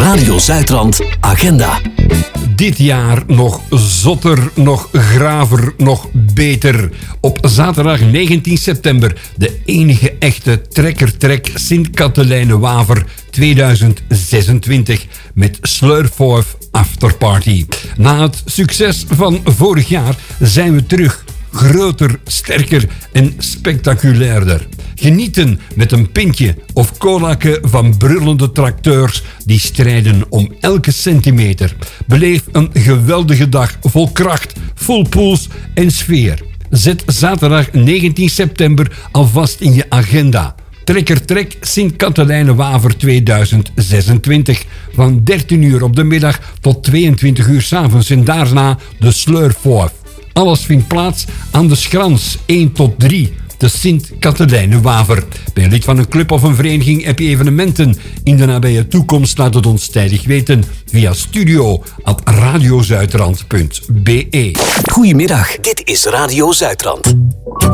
Radio Zuidrand Agenda. Dit jaar nog zotter, nog graver, nog beter. Op zaterdag 19 september de enige echte Trekker-Trek Sint-Katelijne-Waver 2026 met Slurfoef Afterparty. Na het succes van vorig jaar zijn we terug. Groter, sterker en spectaculairder. Genieten met een pintje of colaken van brullende tracteurs die strijden om elke centimeter. Beleef een geweldige dag vol kracht, vol puls en sfeer. Zet zaterdag 19 september alvast in je agenda. Trekker-Trek Sint-Katelijne-Waver 2026. Van 13 uur op de middag tot 22 uur 's avonds en daarna de Slurfoef. Alles vindt plaats aan de Schrans 1 tot 3, de Sint-Katelijne-Waver. Ben je lid van een club of een vereniging, heb je evenementen in de nabije toekomst, laat het ons tijdig weten via studio@radiozuidrand.be. Goedemiddag, dit is Radio Zuidrand.